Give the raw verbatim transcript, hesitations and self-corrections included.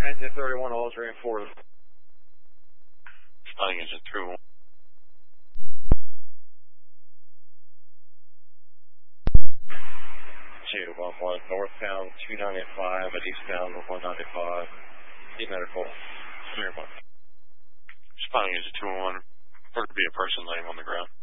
Transit thirty-one, all is reinforced. Responding engine three one. two one one, northbound two ninety-five and eastbound one ninety-five. Need medical. three one. Responding engine two one. Or to be a person laying on the ground.